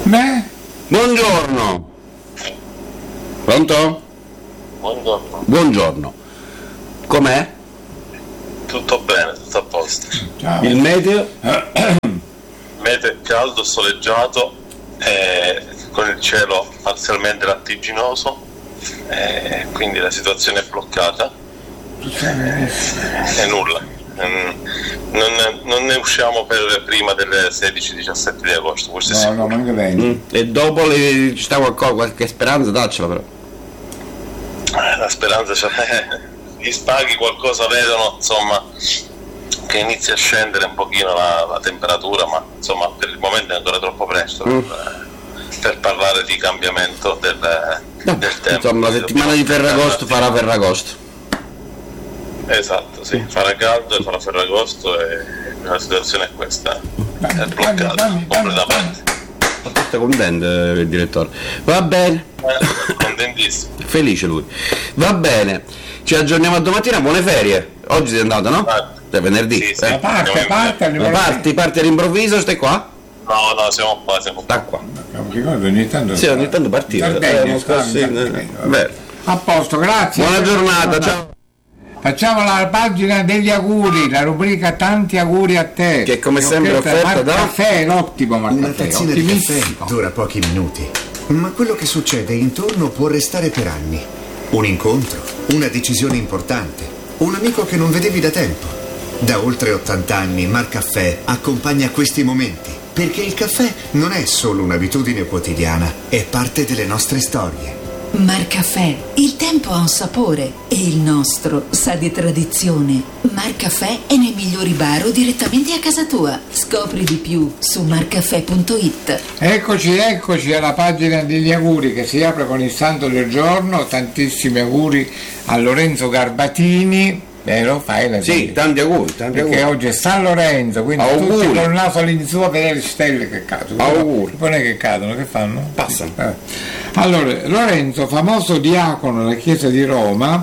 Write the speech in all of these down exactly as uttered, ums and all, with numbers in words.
Beh? Buongiorno. Pronto? Buongiorno. Buongiorno. Com'è? Tutto bene, tutto a posto. Ciao. Il meteo? Mete caldo, soleggiato, eh, con il cielo parzialmente lattiginoso, eh, quindi la situazione è bloccata e nulla. Non ne, non ne usciamo per prima delle sedici diciassette di agosto, questo è No, sicuro. no, manca venti. Mm. E dopo le, ci sta qualcosa, qualche speranza, daccela però. Eh, La speranza c'è, gli spaghi qualcosa vedono, insomma, che inizia a scendere un pochino la, la temperatura, ma insomma per il momento è ancora troppo presto Mm. per, per parlare di cambiamento del, No, del tempo. insomma, la settimana di Ferragosto farà Ferragosto. Esatto, sì, farà caldo e farà Ferragosto e la situazione è questa, è bloccata dammi, dammi, completamente. Sta contento il direttore. Va bene, Eh, contentissimo. felice lui. Va bene, ci aggiorniamo a domattina, buone ferie. Oggi sei andato, no? Ah. È venerdì. Sì, sì. eh. Parte, parte, Ma parti, parti all'improvviso, stai qua? No, no, siamo qua, siamo qua. Sta qua. Ricordo ogni tanto. Sì, ogni tanto partire. Sardegna, Eh, sta- sì, sta- eh, sta- beh. A posto, grazie. Buona giornata, ciao. Facciamo la pagina degli auguri, la rubrica tanti auguri a te. Che come sempre Orchestra offerta da- Caffè, l'ottimo Una Marcaffè, tazzina di caffè ottimissimo. dura pochi minuti, ma quello che succede intorno può restare per anni. Un incontro, una decisione importante, un amico che non vedevi da tempo. Da oltre ottanta anni Marcaffè accompagna questi momenti, perché il caffè non è solo un'abitudine quotidiana, è parte delle nostre storie. Marcaffè, il tempo ha un sapore e il nostro sa di tradizione. Marcaffè è nei migliori bar o direttamente a casa tua. Scopri di più su marcaffè punto it. Eccoci, eccoci alla pagina degli auguri che si apre con il santo del giorno. Tantissimi auguri a Lorenzo Garbatini. Vero? Fai la Sì, tanti auguri, tanti Perché auguri. oggi è San Lorenzo, quindi Auguri. tutti con il naso all'insù a vedere le stelle che cadono. Auguri. Poi non è che cadono, che fanno? Passano. Eh. Allora, Lorenzo, famoso diacono della Chiesa di Roma,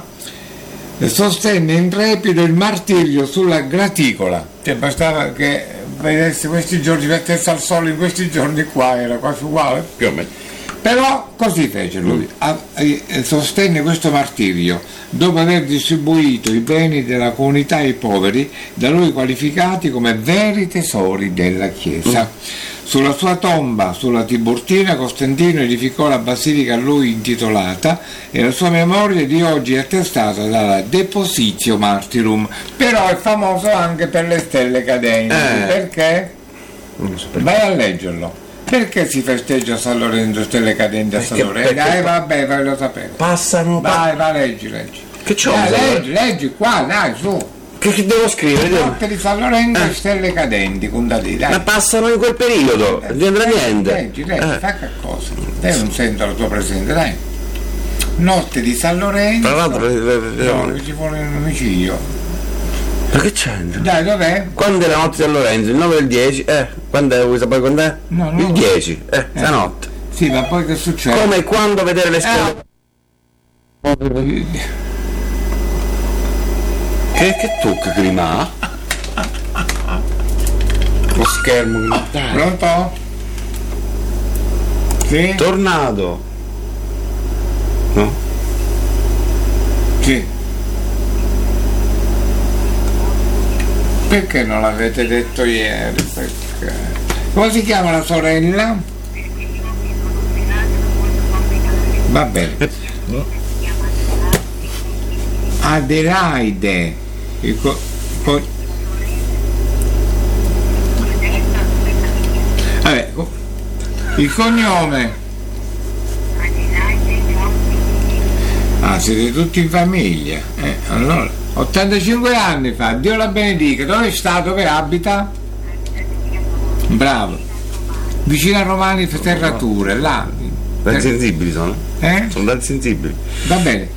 eh, sostenne intrepido il martirio sulla graticola. Cioè bastava che vedesse questi giorni, mettesse al sole in questi giorni qua, era quasi uguale. Più o meno. Però così fece lui, a- eh, sostenne questo martirio dopo aver distribuito i beni della comunità ai poveri, da lui qualificati come veri tesori della Chiesa. Sulla sua tomba, sulla Tiburtina, Costantino edificò la basilica a lui intitolata e la sua memoria di oggi è attestata dalla Depositio Martyrum, però è famoso anche per le stelle cadenti. Eh. Perché? Non lo so perché. Vai a leggerlo. Perché si festeggia San Lorenzo, stelle cadenti a San Perché- Lorenzo? perché- Dai, vabbè, vai lo sapere. Passano, pa- Vai, vai, leggi, leggi. Che c'ho? Dai, San leggi, leggi qua, dai, su. Che, che devo scrivere? Devo- Notte di San Lorenzo e stelle cadenti, contati, dai. Ma passano in quel periodo, non andrà niente. Leggi, leggi, Eh. fa che cosa? Te non sento la tua presenza, dai. Notte di San Lorenzo. Tra l'altro, eh, eh, No, che ci vuole un omicidio. ma che c'entra? Dai, dov'è? Quando è la notte di San Lorenzo? Il nove o il dieci? Eh, quando è? Vuoi sapere quando è? No, no. Il dieci, eh, stanotte. Sì, ma poi che succede? Come e quando vedere le stelle? Che, che tocca clima? Lo schermo che mi dai. Pronto? Sì? Tornado. No? Sì. Perché non l'avete detto ieri? Perché? Come si chiama la sorella? Va bene. Adelaide. Il co- co- Vabbè, co- il cognome. Ah, siete tutti in famiglia. Eh, allora, ottantacinque anni fa, Dio la benedica. Dove sta? Dove abita? Bravo. Vicino a Romani Terrature, là. Dati sensibili sono? Eh? Sono dati sensibili. Va bene.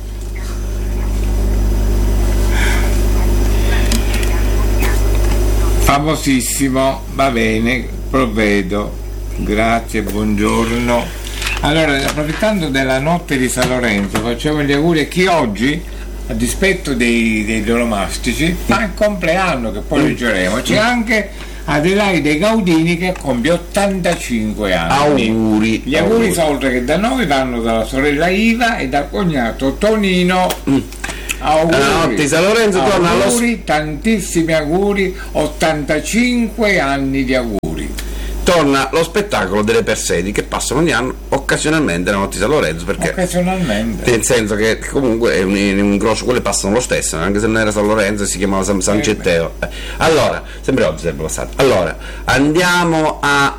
Famosissimo, va bene, provvedo. Grazie, buongiorno. Allora, approfittando della notte di San Lorenzo, facciamo gli auguri a chi oggi, a dispetto dei, dei dolomastici, fa il compleanno, che poi leggeremo. C'è anche Adelaide Gaudini che compie ottantacinque anni. Auguri. Gli auguri, auguri. Oltre che da noi vanno dalla sorella Iva e dal cognato Tonino. Mm. Auguri. Notte, San Lorenzo torna allo... Auguri, tantissimi auguri, ottantacinque anni di auguri. Torna lo spettacolo delle Persedi che passano ogni anno occasionalmente la notte di San Lorenzo, perché occasionalmente, nel senso che comunque è un, un incrocio, quelle passano lo stesso, anche se non era San Lorenzo si chiamava San, San Cetteo. Eh, allora, sempre oggi sempre passato. Allora, andiamo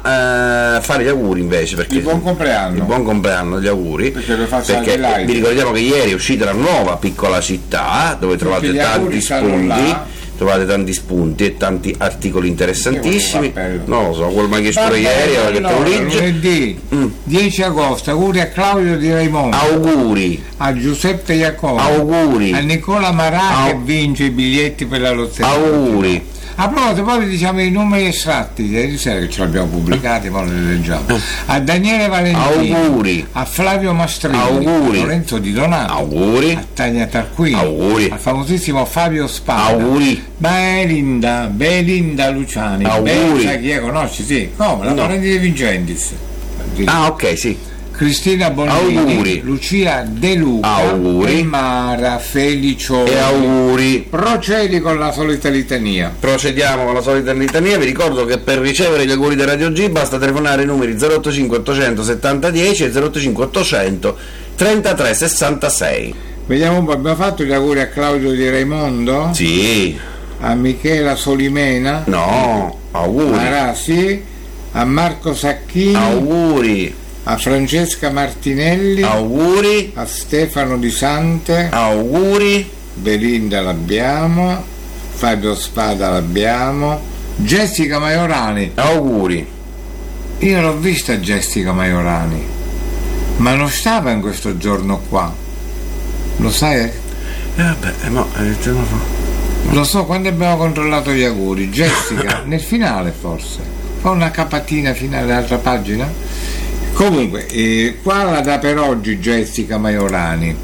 a eh, fare gli auguri invece, perché il buon compleanno. Il buon compleanno, gli auguri. Perché, lo faccio perché anche vi ricordiamo che ieri è uscita la nuova Piccola Città, dove trovate tanti spunti. Trovate tanti spunti e tanti articoli interessantissimi. Non lo so, quello mai che spero ieri o che te lo legge. Lunedì mm. dieci agosto, auguri a Claudio Di Raimondo. Auguri. A Giuseppe Iacono. Auguri. A Nicola Marà Au- che vince i biglietti per la lotteria. Auguri. A proposito, poi diciamo i numeri estratti ieri sera che ce l'abbiamo pubblicati, poi li leggiamo. A Daniele Valentini. Auguri. A Flavio Mastrini. Auguri. A Lorenzo Di Donato. Auguri. A Tania Tarquini. Auguri. Al famosissimo Fabio Spada. Auguri. Belinda, Belinda Luciani. Auguri. Sai chi è? Conosci? Sì. Come? La no. parente di Vincentis. Ah, ok, sì. Cristina Bonini, auguri. Lucia De Luca, auguri. E Mara Felicioni. E auguri. Procedi con la solita litania. Procediamo con la solita litania. Vi ricordo che per ricevere gli auguri di Radio G basta telefonare i numeri zero otto cinque ottocento settanta dieci e zero otto cinque ottocento trentatré sessantasei. Vediamo un po', abbiamo fatto gli auguri a Claudio Di Raimondo? Sì. A Michela Solimena? No, auguri. Marasi? A Marco Sacchini? Auguri. A Francesca Martinelli, auguri. A Stefano Di Sante, auguri. Belinda l'abbiamo, Fabio Spada l'abbiamo, Jessica Maiorani, auguri. Io l'ho vista Jessica Maiorani, ma non stava in questo giorno qua, lo sai? Eh vabbè, no, eh, no. Lo so, quando abbiamo controllato gli auguri, Jessica, nel finale forse, fa una capatina finale dell'altra pagina. Comunque, eh, qua la dà per oggi Jessica Maiorani.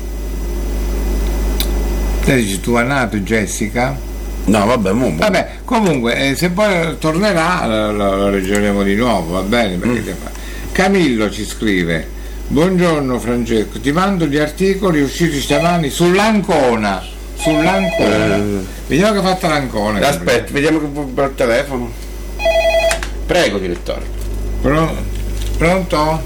Te dici, tu hai nato Jessica? No, vabbè, mo, vabbè, comunque, eh, se poi tornerà la, la, la leggeremo di nuovo, va bene? Perché mm. fa... Camillo ci scrive: buongiorno Francesco, ti mando gli articoli usciti stamani sull'Ancona. Sull'Ancona. Eh. Vediamo che ha fatto l'Ancona. Aspetta, vediamo che può il telefono. Prego, direttore. Pronto? Pronto?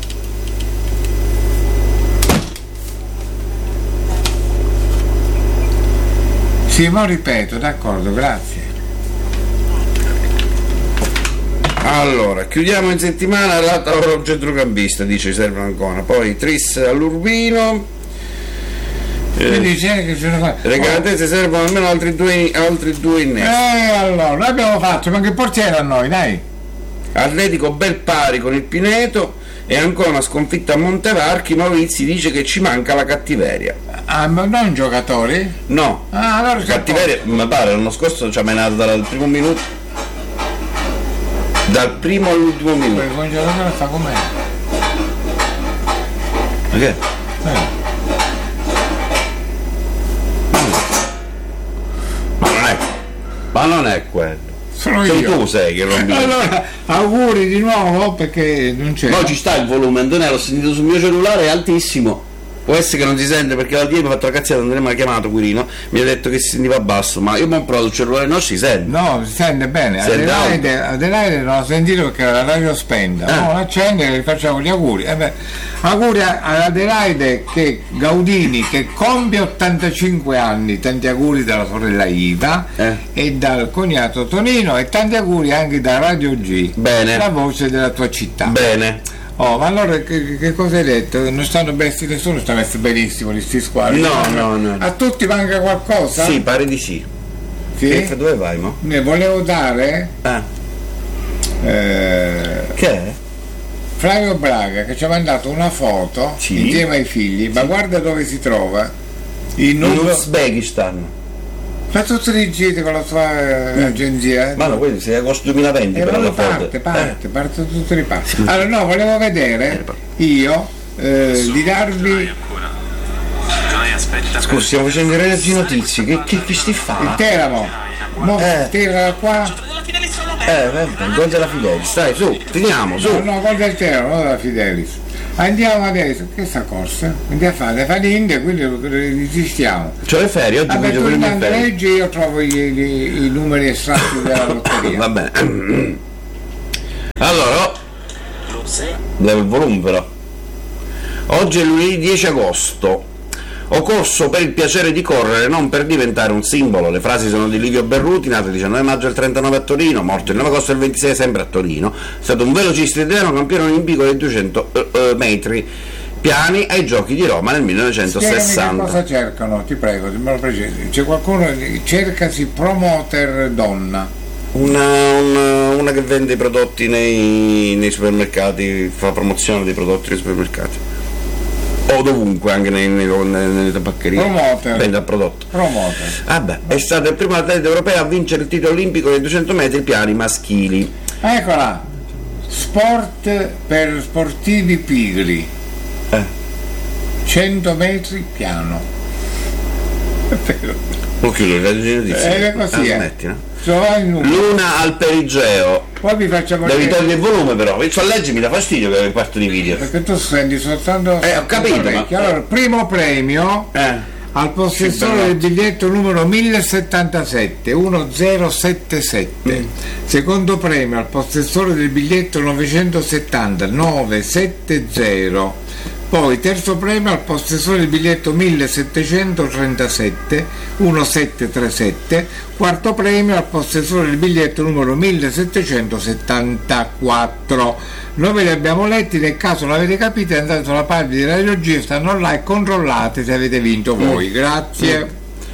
Sì, ma ripeto, d'accordo, grazie. Allora, chiudiamo in settimana l'altro centrocampista, dice serve ancora. Poi Tris all'Urbino. Quindi c'è che sono le Galatese servono almeno altri due altri due innesti. Eh allora, noi abbiamo fatto, ma che portiere a noi, dai? Atletico bel pari con il Pineto e ancora una sconfitta a Montevarchi. Maurizio dice che ci manca la cattiveria. Ah, ma non giocatori? No. Ah, allora la cattiveria, mi pare, l'anno scorso ci ha menato dal primo minuto. Dal primo all'ultimo minuto. Il giocatore sta com'è? Ma che? Eh. Ma non è. Ma non è quello. Sono Sei io. Tu sei che rompi. Allora, auguri di nuovo perché non c'è. No, ci sta il volume, Antonello, l'ho sentito sul mio cellulare, è altissimo. Può essere che non si sente perché l'altro ieri mi ha fatto la cazziata, Andrea mi ha chiamato Quirino, mi ha detto che si sentiva basso, ma io mi ho provato il cellulare, non si sente. No, si sente bene. Si sente Adelaide, Adelaide non l'ho sentito perché la radio spenta. Eh. No, l'accende e gli facciamo gli auguri. Eh beh, auguri ad Adelaide che Gaudini che compie ottantacinque anni, tanti auguri dalla sorella Iva eh. e dal cognato Tonino e tanti auguri anche da Radio G. Bene. La voce della tua città. Bene. Oh, ma allora che, che cosa hai detto? Non stanno bessi nessuno, sta messo benissimo questi squadri. No, no, no. A tutti manca qualcosa? Sì, pare di sì. Sì? Che, dove vai, mo? Ne volevo dare Ah. eh, Che è? Flavio Braga che ci ha mandato una foto Sì. insieme ai figli, ma guarda dove si trova. In In Uzbekistan. Uzbekistan. Fa tutti i giri con la sua eh, agenzia. Ma no, quello sei agosto duemilaventi E per allora la foto. parte, parte, Eh. parte tutti i passi. Allora no, volevo vedere io eh, di darvi Scusi, stiamo facendo le notizie, che, che, che sti il fa? Teramo. Mo Eh. tira qua. Eh, vabbè, gol della Fidelis, dai, su, finiamo, su. No, no, gol del Tero, non della Fidelis. Andiamo adesso, che sta corsa? Andiamo a fare, fa l'India, quindi resistiamo. C'ho le ferie, oggi Vabbè, voglio tu prima intanto ferie. leggi, io trovo i, i, i numeri estratti della lotteria. Va bene. Allora, oh, levo il volume però. Oggi è lunedì dieci agosto. Ho corso per il piacere di correre, non per diventare un simbolo. Le frasi sono di Livio Berruti, nato il diciannove maggio del trentanove a Torino, morto il nove agosto del ventisei sempre a Torino. È stato un velocista italiano, campione olimpico dei duecento uh, uh, metri piani ai Giochi di Roma nel millenovecentosessanta. Spiegami che cosa cercano, ti prego, se me lo precisi. C'è qualcuno che cercasi promoter donna. Una, una, una che vende i prodotti nei, nei supermercati, fa promozione dei prodotti nei supermercati. O dovunque, anche nei, nei, nelle tabaccherie. Promoter. Vende il prodotto. Promoter. Vabbè, è stato il primo atleta europeo a vincere il titolo olimpico dei duecento metri piani maschili. Eccola. Sport per sportivi pigri. Eh. cento metri piano. È vero. Non chiudo le notizie. È così, ah, eh. smetti, no? Luna al perigeo. Poi vi facciamo devi vedere... togliere il volume però, a leggi mi dà fastidio che hai quarto di video. Perché tu senti soltanto... Eh, ho capito, ma... Allora, primo premio eh. al possessore del biglietto numero mille settantasette millesettantasette. Mm. Secondo premio al possessore del biglietto novecentosettanta novecentosettanta. Poi terzo premio al possessore del biglietto millesettecentotrentasette millesettecentotrentasette, quarto premio al possessore del biglietto numero millesettecentosettantaquattro. Noi ve li abbiamo letti, nel caso non avete capito andate sulla pagina di Radio G, stanno là e controllate se avete vinto voi. Grazie.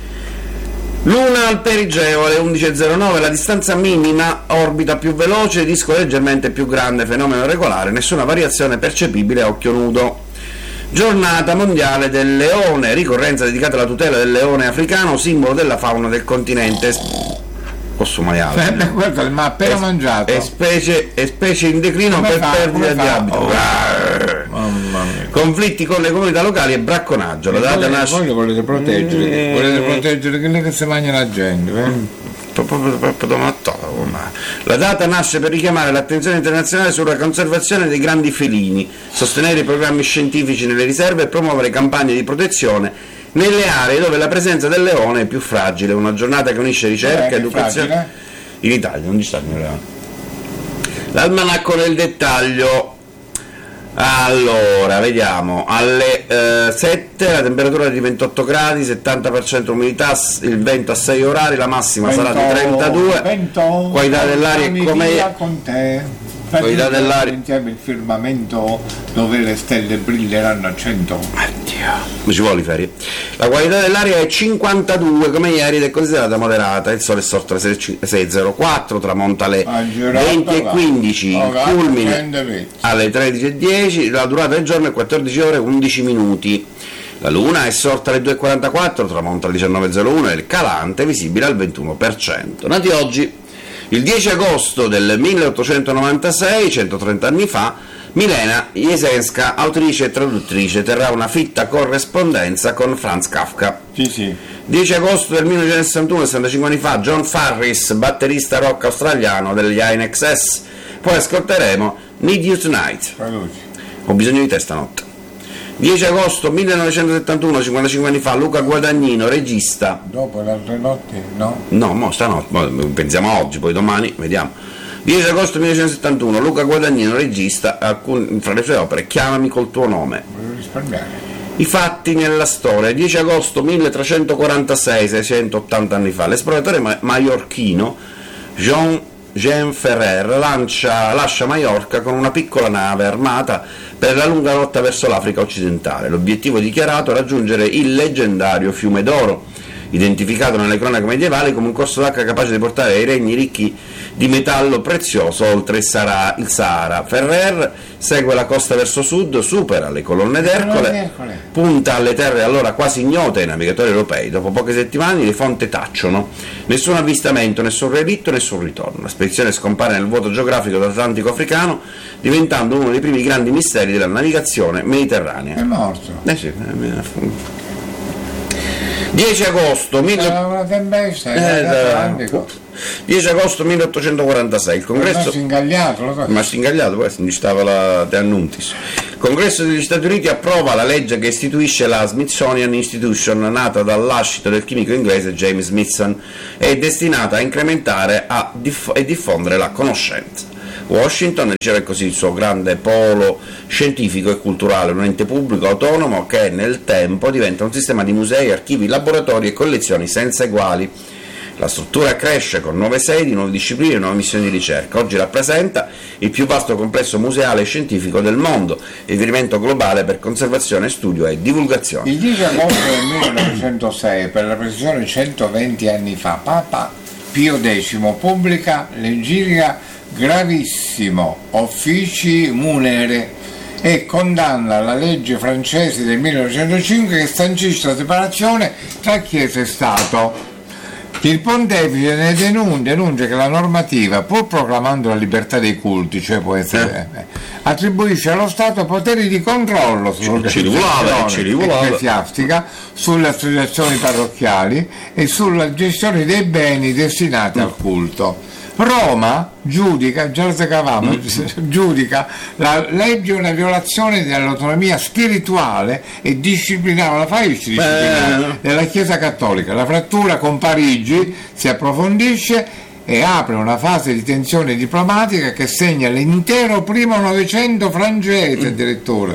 Luna al perigeo alle undici e zero nove, la distanza minima, orbita più veloce, disco leggermente più grande, fenomeno regolare, nessuna variazione percepibile a occhio nudo. Giornata mondiale del leone, ricorrenza dedicata alla tutela del leone africano, simbolo della fauna del continente. Posso maiale? Eh, beh, guarda, ma appena è, mangiato. È specie, è specie in declino come per fa, perdita di abito. Oh, mamma mia. Conflitti con le comunità locali e bracconaggio. La data voi, nasce... voi lo volete proteggere, eh, volete proteggere quelli che si mangia la gente. Eh? La data nasce per richiamare l'attenzione internazionale sulla conservazione dei grandi felini, sostenere i programmi scientifici nelle riserve e promuovere campagne di protezione nelle aree dove la presenza del leone è più fragile. Una giornata che unisce ricerca, eh, educazione fragile. In Italia, non ci sta il leone. L'almanacco nel dettaglio. Allora, vediamo, alle eh, sette la temperatura è di ventotto gradi, settanta per cento umidità, il vento a sei orari, la massima vento, sarà di trentadue, vento, qualità dell'aria è come... con te. Qualità dell'aria insieme il firmamento dove le stelle brilleranno a cento. Oddio, non ci vuole ferie. La qualità dell'aria è cinquantadue come ieri ed è considerata moderata. Il sole è sorto alle sei e zero quattro, tramonta alle venti e quindici, il culmine alle tredici e dieci, la durata del giorno è quattordici ore e undici minuti. La luna è sorta alle due e quarantaquattro, tramonta alle diciannove e zero uno e il calante è visibile al ventuno per cento. Nati oggi il dieci agosto del milleottocentonovantasei, centotrenta anni fa, Milena Jesenska, autrice e traduttrice, terrà una fitta corrispondenza con Franz Kafka. Sì, sì. dieci agosto del millenovecentosessantuno, sessantacinque anni fa, John Farris, batterista rock australiano degli I N X S. Poi ascolteremo Need You Tonight. Traduci. Ho bisogno di te stanotte. dieci agosto millenovecentosettantuno, cinquantacinque anni fa, Luca Guadagnino, regista. Dopo le altre notti, no? No, mo stanotte, mo pensiamo a oggi, poi domani, vediamo. dieci agosto millenovecentosettantuno, Luca Guadagnino, regista, alcun, fra le sue opere, Chiamami col tuo nome. Volevo risparmiare. I fatti nella storia. dieci agosto milletrecentoquarantasei, seicentottanta anni fa, l'esploratore ma- maiorchino Jean Jean Ferrer lancia, lascia Maiorca con una piccola nave armata per la lunga rotta verso l'Africa occidentale. L'obiettivo dichiarato è raggiungere il leggendario Fiume d'Oro, identificato nelle cronache medievali come un corso d'acqua capace di portare ai regni ricchi di metallo prezioso oltre il Sahara. Il Sahara. Ferrer segue la costa verso sud, supera le colonne d'Ercole, punta alle terre allora quasi ignote ai navigatori europei. Dopo poche settimane le fonti tacciono, nessun avvistamento, nessun relitto, nessun ritorno. La spedizione scompare nel vuoto geografico dell'Atlantico africano, diventando uno dei primi grandi misteri della navigazione mediterranea. È morto. Eh sì, eh, dieci agosto mille... una tempesta, eh, da... dieci agosto milleottocentoquarantasei il congresso è ingagliato, lo so. Ma si ingagliato, poi si stava la De Annuntis. Il Congresso degli Stati Uniti approva la legge che istituisce la Smithsonian Institution, nata dal lascito del chimico inglese James Smithson, e è destinata a incrementare a diff- e diffondere la conoscenza. Washington riceve così il suo grande polo scientifico e culturale, un ente pubblico autonomo che nel tempo diventa un sistema di musei, archivi, laboratori e collezioni senza eguali. La struttura cresce con nuove sedi, nuove discipline e nuove missioni di ricerca. Oggi rappresenta il più vasto complesso museale e scientifico del mondo, riferimento globale per conservazione, studio e divulgazione. Il dieci agosto del millenovecentosei, per la precisione centoventi anni fa, Papa Pio X pubblica l'Enciclica Gravissimo Officii Munere e condanna la legge francese del millenovecentocinque che sancisce la separazione tra Chiesa e Stato. Il pontefice ne denuncia, denuncia che la normativa, pur proclamando la libertà dei culti, cioè può essere, eh. attribuisce allo Stato poteri di controllo sull'organizzazione ecclesiastica, sulle associazioni parrocchiali e sulla gestione dei beni destinati mm. al culto. Roma giudica, già Cavamo, mm. giudica la legge una violazione dell'autonomia spirituale e disciplinare, la faisce disciplinare della Chiesa Cattolica. La frattura con Parigi si approfondisce e apre una fase di tensione diplomatica che segna l'intero primo Novecento francese addirittura.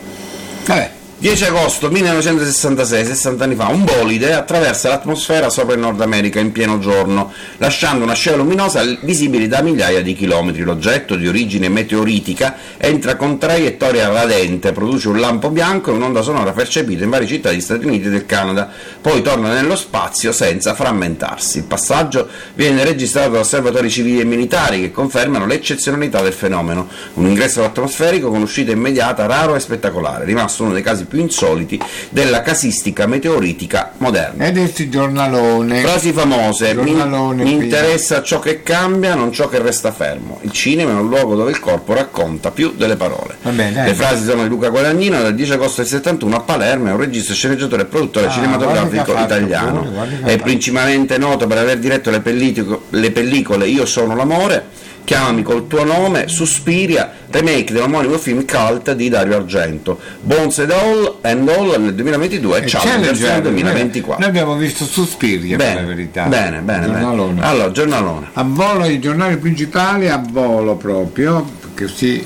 Vabbè. dieci agosto millenovecentosessantasei, sessanta anni fa, un bolide attraversa l'atmosfera sopra il Nord America in pieno giorno, lasciando una scia luminosa visibile da migliaia di chilometri. L'oggetto, di origine meteoritica, entra con traiettoria radente, produce un lampo bianco e un'onda sonora percepita in varie città degli Stati Uniti e del Canada, poi torna nello spazio senza frammentarsi. Il passaggio viene registrato da osservatori civili e militari che confermano l'eccezionalità del fenomeno. Un ingresso atmosferico con uscita immediata, raro e spettacolare, rimasto uno dei casi più insoliti della casistica meteoritica moderna. Ed è giornalone. Frasi famose: mi, mi interessa ciò che cambia, non ciò che resta fermo. Il cinema è un luogo dove il corpo racconta più delle parole. Vabbè, dai, Le frasi sono di Luca Guadagnino, del dieci agosto del settantuno a Palermo, è un regista, sceneggiatore e produttore ah, cinematografico italiano. Pure, è principalmente noto per aver diretto le, pellico, le pellicole Io sono l'amore, Chiamami col tuo nome, Suspiria, remake dell'omonimo film cult di Dario Argento, Bones and All, and All nel duemilaventidue e Challenger nel duemilaventiquattro. Noi abbiamo visto Suspiria, bene, per la verità. Bene, bene, giornalone. bene. Allora, giornalone. A volo i giornali principali, a volo proprio, così.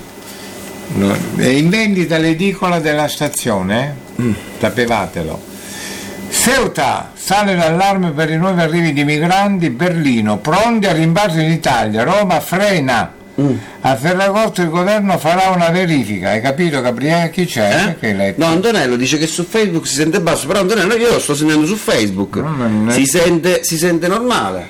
No, è in vendita l'edicola della stazione, eh? mm. Sapevatelo. Ceuta, sale l'allarme per i nuovi arrivi di migranti. Berlino, pronti a rimbarzo in Italia. Roma frena. Mm. A Ferragosto il governo farà una verifica. Hai capito, Gabriele? Chi c'è? Eh? Che no, Antonello dice che su Facebook si sente basso, però Antonello io lo sto sentendo su Facebook. No, si, sente, si sente normale.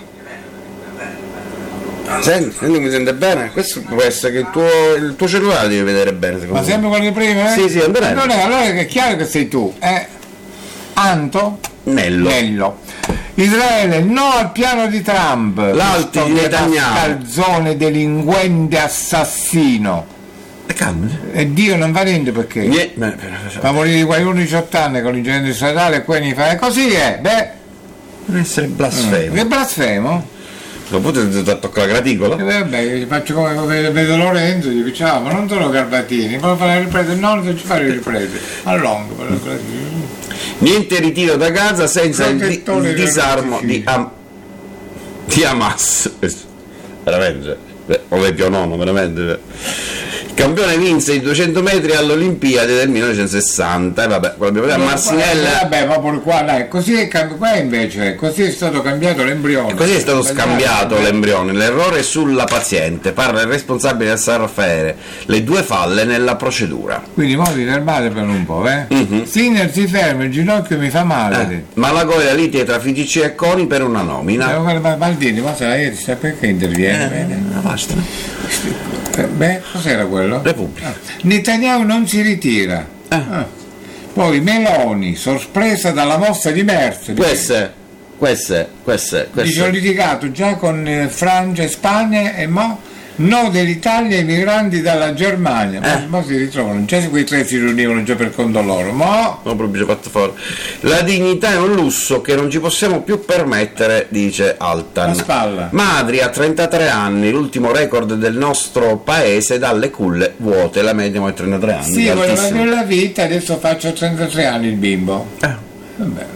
Senti, senti, mi sente bene? Questo può essere che il tuo, il tuo cellulare deve vedere bene, secondo Ma me. sempre quello di prima? Eh? Sì, sì, Antonello. Antonello, allora è chiaro che sei tu. Eh? Anto? Nello. Nello. Israele, no al piano di Trump. L'altro di Netanyahu. Calzone, delinquente, assassino. E calma. E Dio non va niente perché. Nie, beh, fa morire di qualcuno di diciotto anni con l'incidente stradale e poi mi fa. E così è, beh. Deve essere blasfemo. Che blasfemo? Dopo ti a toccare la graticola? E vabbè, faccio come vedo Lorenzo, gli dico ciao, ma non sono Garbatini, puoi fare le riprese? No, non ci fare le riprese. A lungo per le riprese. Niente ritiro da Gaza senza il, di, il disarmo di, Am- di Hamas. Veramente, o vecchio nonno, veramente. Il campione vinse i duecento metri all'Olimpiade del millenovecentosessanta. E vabbè, quello abbiamo detto a Marsinella. Vabbè, ma pure qua, dai, così è, qua invece, così è stato cambiato l'embrione. E così è stato scambiato l'embrione. L'errore sulla paziente, parla il responsabile del San Raffaele. Le due falle nella procedura. Quindi modi verbali per un po', eh? Mm-hmm. Sinner si ferma, il ginocchio mi fa male. Eh, Malagoia litige tra F I G C e CONI per una nomina. Eh, ma Baldini, ma sai, sai perché interviene? Eh, basta. Beh, cos'era quello? Repubblica. Ah. Netanyahu non si ritira. Ah. Ah. Poi Meloni, sorpresa dalla mossa di Merz. Queste, queste, queste, queste. Dice, ho litigato già con eh, Francia e Spagna e mo No dell'Italia ai migranti dalla Germania, ma, Eh. ma si ritrovano, non c'è se quei tre si riunivano già per conto loro, ma No, proprio fatto fuori. La dignità è un lusso che non ci possiamo più permettere, dice Altan. La spalla. Madri a trentatré anni, l'ultimo record del nostro paese dalle culle vuote, la media è trentatré anni. sì, voleva altissimo. dire la vita, adesso faccio trentatré anni il bimbo. Eh. Vabbè.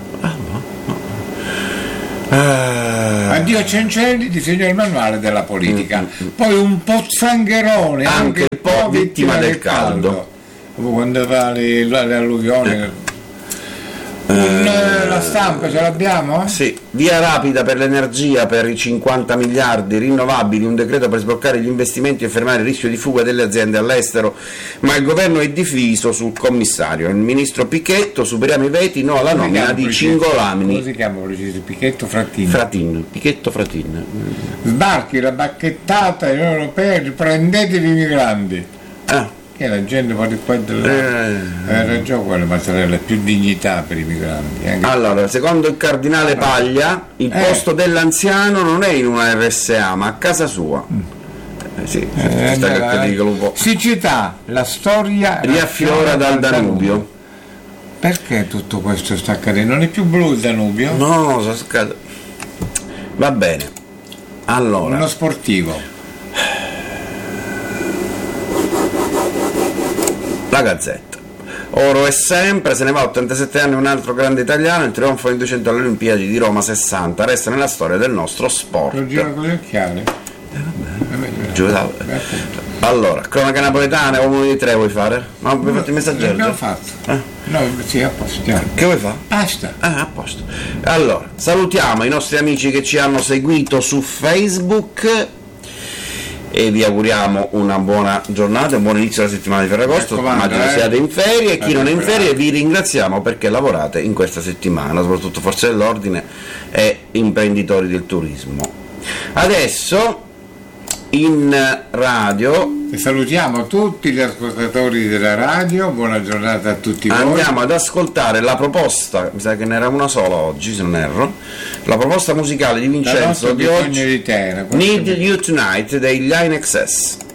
Ah. Addio Cencelli, disegna il manuale della politica. Poi un po' zangherone, Anche un po' vittima del caldo. Quando va le, le alluvioni. Un, eh, la stampa ce l'abbiamo? Sì, via rapida per l'energia per i cinquanta miliardi rinnovabili, un decreto per sbloccare gli investimenti e fermare il rischio di fuga delle aziende all'estero, ma il governo è diviso sul commissario. Il ministro Pichetto, superiamo i veti, no alla Come si nomina chiama di preciso? Cingolamini. Come si chiama preciso? Pichetto Frattini. Fratin, Pichetto Fratin. Sbarchi la bacchettata Unione Europea, riprendetevi i migranti. Ah, Che la gente va di qua e di là. Eh. Ha ragione quella mozzarella, più dignità per i migranti. Anche allora, secondo il cardinale Paglia, il Eh. posto dell'anziano non è in una R S A, ma a casa sua. Eh, sì, Eh, sta che eh, ti dico un po'. siccità, la storia Riaffiora dal Danubio. Perché tutto questo sta accadendo? Non è più blu il Danubio? No, sono scattato. Va bene. Allora, Uno sportivo. la Gazzetta. Oro è sempre, se ne va a ottantasette anni un altro grande italiano, il trionfo in duecento alle Olimpiadi di Roma sessanta, resta nella storia del nostro Lo sport. giro con gli occhiali. Giocava- Beh, appunto. Allora, cronaca napoletana, uno di tre vuoi fare? No, mi hai fatto il messaggero? L'abbiamo già? fatto. Eh? No, sì, a posto. chiaro. Che vuoi fare? Basta. Ah, a posto. Allora, salutiamo i nostri amici che ci hanno seguito su Facebook e vi auguriamo una buona giornata, un buon inizio della settimana di Ferragosto. Mi raccomando, Immagino eh. siate in ferie, e chi Eh, non è in bravo. ferie vi ringraziamo perché lavorate in questa settimana, soprattutto forze dell'ordine e imprenditori del turismo. Adesso in radio E salutiamo tutti gli ascoltatori della radio, buona giornata a tutti voi. andiamo ad ascoltare la proposta, mi sa che ne era una sola oggi se non erro, la proposta musicale di Da Vincenzo nostro di bisogno oggi, di terra. Need You Tonight dei Line X S.